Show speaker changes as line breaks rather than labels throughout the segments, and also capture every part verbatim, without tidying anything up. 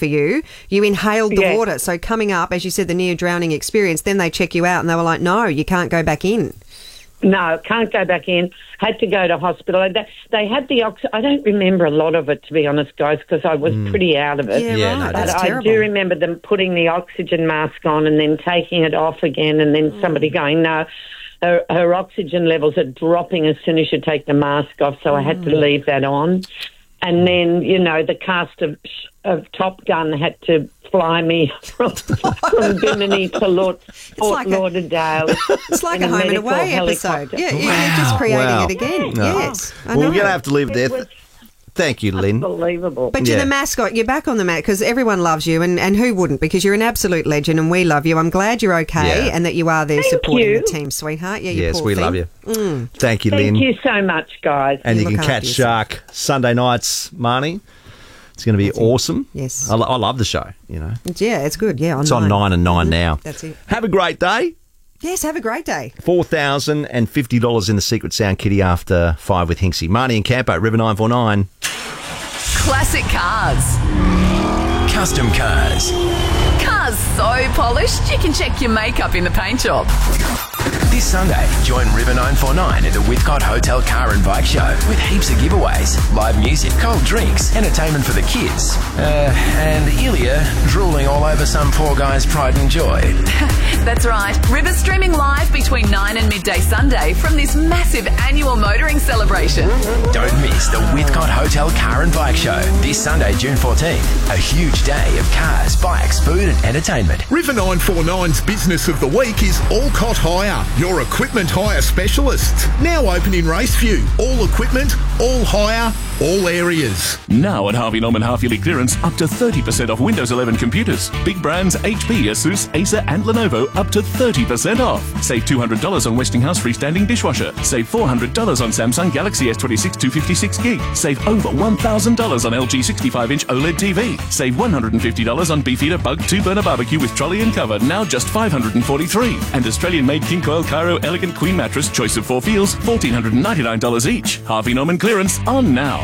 for you. You inhaled the
Yeah.
water. So coming up, as you said, the near-drowning experience, then they check you out and they were like, no, you can't go back in.
No, can't go back in. Had to go to hospital. They, they had the ox. I don't remember a lot of it, to be honest, guys, because I was pretty out of it.
Yeah,
Yeah,
right.
no,
But
That's
I
terrible.
do remember them putting the oxygen mask on and then taking it off again, and then somebody going, no, her, her oxygen levels are dropping as soon as you take the mask off, so I had to leave that on. And then, you know, the cast of of Top Gun had to fly me from, from Bimini to Lord, Fort
like a-
Lauderdale.
It's like
in
a home and
medical
away episode.
helicopter.
Yeah, you're
Wow.
just creating
Wow.
it again.
No.
Yes, I
Well,
know.
we're going to have to leave it there.
It was
Thank you, Lynn.
unbelievable.
But you're
Yeah.
the mascot. You're back on the mat because everyone loves you, and, and who wouldn't? Because you're an absolute legend, and we love you. I'm glad you're okay,
Yeah.
and that you are there
Thank
supporting
you.
the team, sweetheart. Yeah, you
Yes,
poor
we
thing.
love you. Thank you,
Thank
Lynn.
you so much, guys.
And you
You
can
look
catch
after yourself.
Shark Sunday nights, Marnie. It's going to be awesome.
Yes.
I, lo- I love the show, you know.
Yeah, it's good. Yeah, on
It's on nine and nine now.
That's it.
Have a great day.
Yes, have a great day.
four thousand fifty dollars in the Secret Sound kitty after five with Hinksy. Marnie and Campo, River nine four nine.
Classic cars.
Custom cars.
Cars so polished you can check your makeup in the paint shop.
This Sunday, join River nine four nine at the Whitcott Hotel Car and Bike Show with heaps of giveaways, live music, cold drinks, entertainment for the kids, uh, and Ilya drooling all over some poor guy's pride and joy.
That's right. River's streaming live between nine and midday Sunday from this massive annual motoring celebration.
Don't miss the Whitcott Hotel Car and Bike Show this Sunday, June fourteenth. A huge day of cars, bikes, food and entertainment.
River nine four nine's Business of the Week is Allcott Hire, your equipment hire specialist. Now open in Raceview. All equipment, all hire, all areas.
Now at Harvey Norman half-yearly clearance, up to thirty percent off Windows eleven computers. Big brands H P, Asus, Acer and Lenovo up to thirty percent off. Save two hundred dollars on Westinghouse freestanding dishwasher. Save four hundred dollars on Samsung Galaxy S twenty-six two fifty-six gig. Save over one thousand dollars on L G sixty-five inch OLED T V. Save one hundred fifty dollars on Beefeater Bug two burner barbecue with trolley and cover, now just five hundred forty-three dollars. And Australian-made King Coil Cairo Elegant Queen Mattress, choice of four feels, one thousand four hundred ninety-nine dollars each. Harvey Norman clearance on now.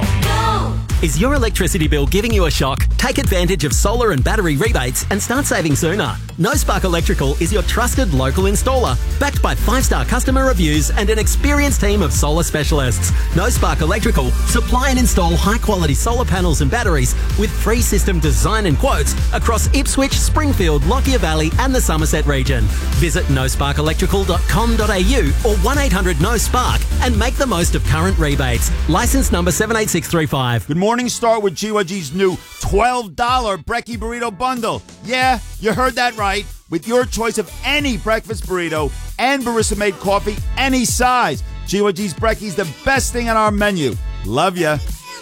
Is your electricity bill giving you a shock? Take advantage of solar and battery rebates and start saving sooner. No Spark Electrical is your trusted local installer, backed by five-star customer reviews and an experienced team of solar specialists. No Spark Electrical supply and install high-quality solar panels and batteries with free system design and quotes across Ipswich, Springfield, Lockyer Valley and the Somerset region. Visit no spark electrical dot com dot a u or one eight hundred no spark and make the most of current rebates. Licence number seven eight six three five.
Good morning, start with G Y G's new twelve dollars Brekkie Burrito Bundle. Yeah, you heard that right. With your choice of any breakfast burrito and barista-made coffee, any size. G Y G's Brekkie's the best thing on our menu. Love ya.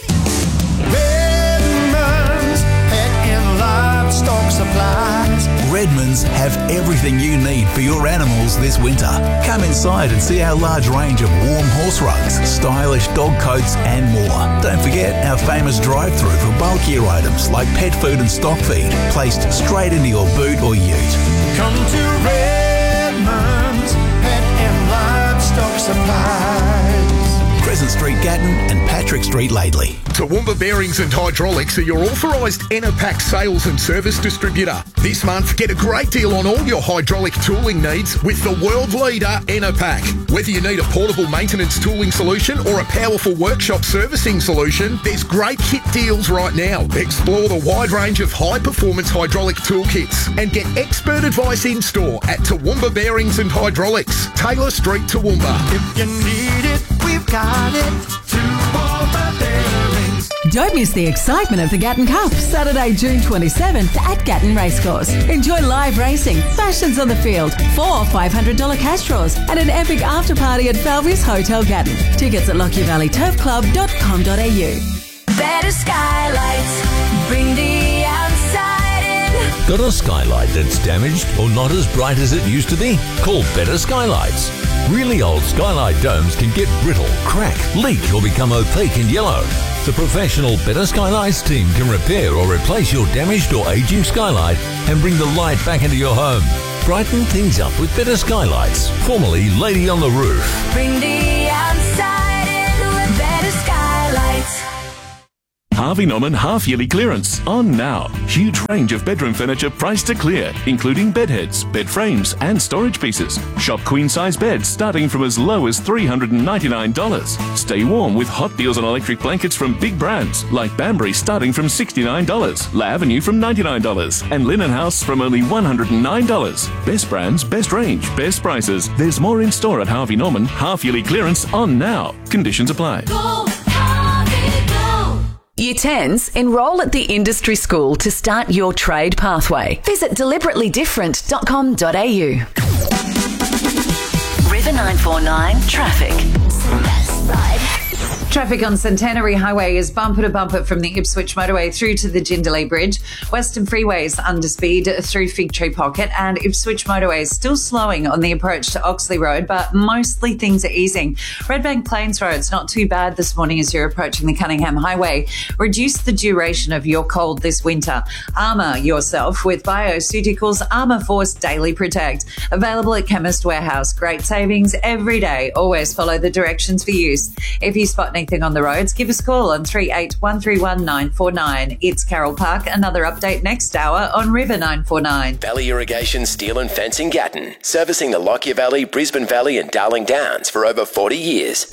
Redmond's Pet and Livestock Supplies.
Redmond's have everything you need for your animals this winter. Come inside and see our large range of warm horse rugs, stylish dog coats and more. Don't forget our famous drive-through for bulkier items like pet food and stock feed, placed straight into your boot or ute.
Come to Redmond's Pet and Livestock Supplies.
Crescent Street, Gatton and Patrick Street, Laidley.
Toowoomba Bearings and Hydraulics are your authorised Enerpac sales and service distributor. This month, get a great deal on all your hydraulic tooling needs with the world leader, Enerpac. Whether you need a portable maintenance tooling solution or a powerful workshop servicing solution, there's great kit deals right now. Explore the wide range of high-performance hydraulic toolkits and get expert advice in-store at Toowoomba Bearings and Hydraulics, Taylor Street, Toowoomba.
If you need it, we've got it. Toowoomba Bearings.
Don't miss the excitement of the Gatton Cup, Saturday, June twenty-seventh at Gatton Racecourse. Enjoy live racing, fashions on the field, four five hundred dollars cash draws, and an epic after party at Falvis Hotel Gatton. Tickets at lockyer valley turf club dot com dot a u.
Better skylights, bring the outside in.
Got a skylight that's damaged or not as bright as it used to be? Call Better Skylights. Really old skylight domes can get brittle, crack, leak or become opaque and yellow. The professional Better Skylights team can repair or replace your damaged or aging skylight and bring the light back into your home. Brighten things up with Better Skylights, formerly Lady on the Roof.
Bring the outside in with Better Skylights.
Harvey Norman half-yearly clearance on now. Huge range of bedroom furniture priced to clear, including bed heads, bed frames and storage pieces. Shop queen-size beds starting from as low as three hundred ninety-nine dollars. Stay warm with hot deals on electric blankets from big brands like Banbury starting from sixty-nine dollars, La Avenue from ninety-nine dollars and Linen House from only one hundred nine dollars. Best brands, best range, best prices. There's more in store at Harvey Norman. Half-yearly clearance on now. Conditions apply.
Year tens, enrol at the industry school to start your trade pathway. Visit deliberately different dot com dot a u.
River nine four nine Traffic.
Traffic on Centenary Highway is bumper to bumper from the Ipswich motorway through to the Jindalee Bridge. Western Freeways under speed through Fig Tree Pocket, and Ipswich motorway is still slowing on the approach to Oxley Road, but mostly things are easing. Redbank Plains Road's not too bad this morning as you're approaching the Cunningham Highway. Reduce the duration of your cold this winter. Armour yourself with Bioceuticals Armour Force Daily Protect. Available at Chemist Warehouse. Great savings every day. Always follow the directions for use. If you spot anything on the roads, give us a call on three eight one three one nine four nine. It's Carol Park. Another update next hour on River nine four nine.
Valley Irrigation Steel and Fencing Gatton, servicing the Lockyer Valley, Brisbane Valley and Darling Downs for over forty years.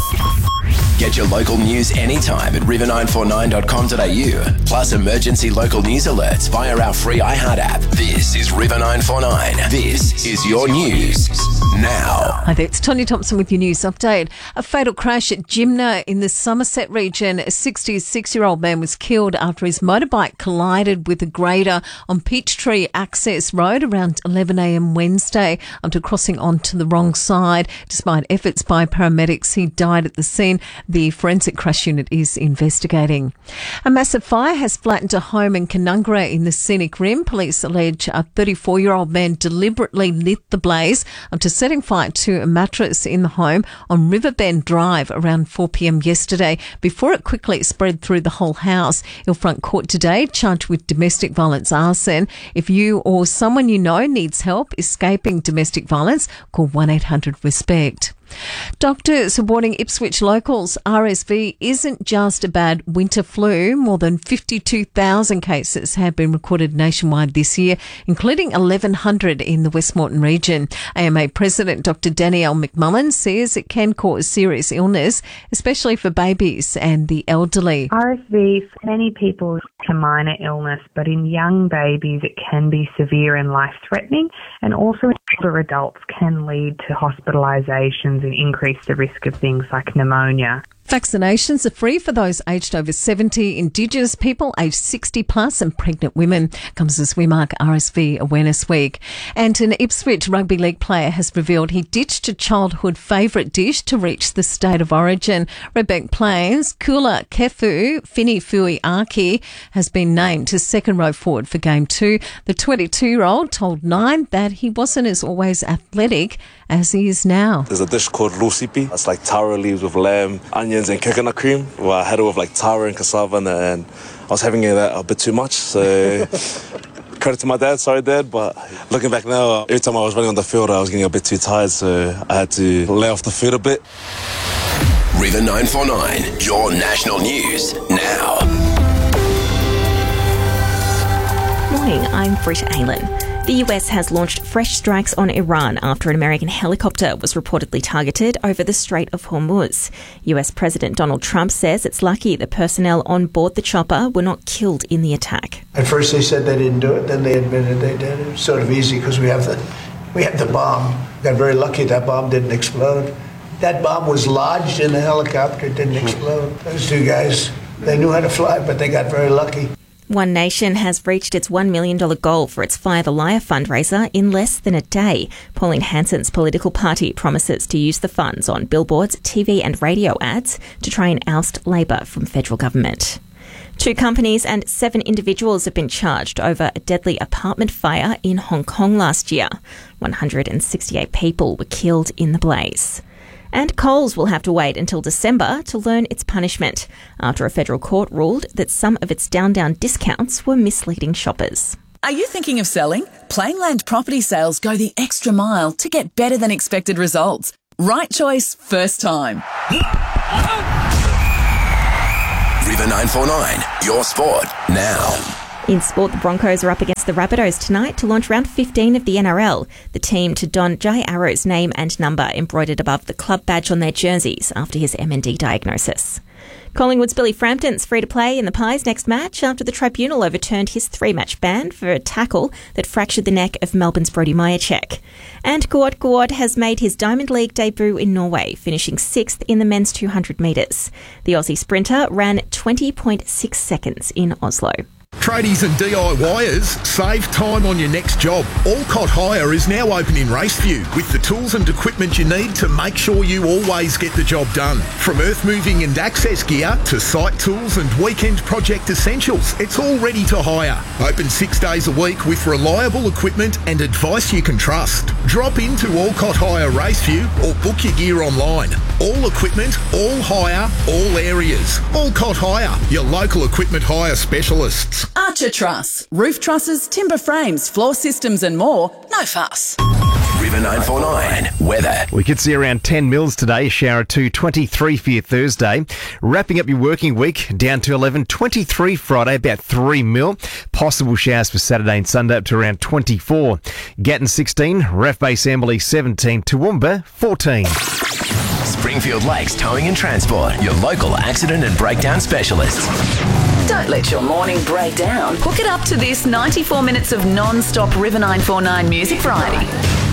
Get your local news anytime at river nine four nine dot com dot a u, plus emergency local news alerts via our free iHeart app. This is River nine four nine. This is your news now.
Hi there, it's Tony Thompson with your news update. A fatal crash at Jimna in the Somerset region. A sixty-six-year-old man was killed after his motorbike collided with a grader on Peachtree Access Road around eleven a m Wednesday after crossing onto the wrong side. Despite efforts by paramedics, he died at the scene. The forensic crash unit is investigating. A massive fire has flattened a home in Canungra in the Scenic Rim. Police allege a thirty-four-year-old man deliberately lit the blaze after setting fire to a mattress in the home on Riverbend Drive around four p m yesterday before it quickly spread through the whole house. Hillfront Court today charged with domestic violence arson. If you or someone you know needs help escaping domestic violence, call one eight hundred RESPECT. Doctors are warning Ipswich locals R S V isn't just a bad winter flu. More than fifty-two thousand cases have been recorded nationwide this year, including eleven hundred in the Westmoreton region. A M A President Doctor Danielle McMullen says it can cause serious illness, especially for babies and the elderly.
R S V, for many people, is a minor illness, but in young babies it can be severe and life-threatening, and also in older adults can lead to hospitalisations and increase the risk of things like pneumonia.
Vaccinations are free for those aged over seventy, Indigenous people aged sixty plus and pregnant women. Comes as we mark R S V Awareness Week. And an Ipswich Rugby League player has revealed he ditched a childhood favourite dish to reach the state of origin. Redbank Plains, Kula Kefu Fini Fui Aki has been named to second row forward for game two. The twenty-two-year-old told Nine that he wasn't as always athletic as he is now.
There's a dish called lusipi. It's like taro leaves with lamb, onions and coconut cream. Well, I had it with like taro and cassava, and, and I was having it a bit too much. So credit to my dad, sorry dad, but looking back now, every time I was running on the field I was getting a bit too tired, so I had to lay off the food a bit.
River nine four nine, your national news now.
Morning, I'm Britta Aylan. The U S has launched fresh strikes on Iran after an American helicopter was reportedly targeted over the Strait of Hormuz. U S President Donald Trump says it's lucky the personnel on board the chopper were not killed in the attack.
At first they said they didn't do it, then they admitted they did. It was sort of easy because we have the we have the bomb. Got very lucky that bomb didn't explode. That bomb was lodged in the helicopter, it didn't explode. Those two guys, they knew how to fly, but they got very lucky.
One Nation has reached its one million dollars goal for its Fire the Liar fundraiser in less than a day. Pauline Hanson's political party promises to use the funds on billboards, T V and radio ads to try and oust Labor from federal government. Two companies and seven individuals have been charged over a deadly apartment fire in Hong Kong last year. one hundred sixty-eight people were killed in the blaze. And Coles will have to wait until December to learn its punishment after a federal court ruled that some of its down-down discounts were misleading shoppers.
Are you thinking of selling? Plainland Property Sales go the extra mile to get better than expected results. Right choice first time.
River nine four nine, your sport now.
In sport, the Broncos are up against the Rabbitohs tonight to launch round fifteen of the N R L. The team to don Jai Arrow's name and number embroidered above the club badge on their jerseys after his M N D diagnosis. Collingwood's Billy Frampton's free to play in the Pies next match after the tribunal overturned his three-match ban for a tackle that fractured the neck of Melbourne's Brody Majacek. And Guod Guod has made his Diamond League debut in Norway, finishing sixth in the men's two hundred metres. The Aussie sprinter ran twenty point six seconds in Oslo.
Tradies and DIYers, save time on your next job. Alcott Hire is now open in Raceview with the tools and equipment you need to make sure you always get the job done. From earth moving and access gear to site tools and weekend project essentials, it's all ready to hire. Open six days a week with reliable equipment and advice you can trust. Drop into Alcott Hire Raceview or book your gear online. All equipment, all hire, all areas. Alcott Hire, your local equipment hire specialists.
Archer Truss. Roof trusses, timber frames, floor systems and more. No fuss.
River nine four nine, weather.
We could see around ten mils today, shower two, twenty-three for your Thursday. Wrapping up your working week, down to eleven, twenty-three Friday, about three mil. Possible showers for Saturday and Sunday up to around twenty-four. Gatton sixteen, Ref Base Amberley seventeen, Toowoomba fourteen.
Springfield Lakes Towing and Transport, your local accident and breakdown specialists.
Don't let your morning break down. Hook it up to this ninety-four minutes of non-stop River nine four nine music variety.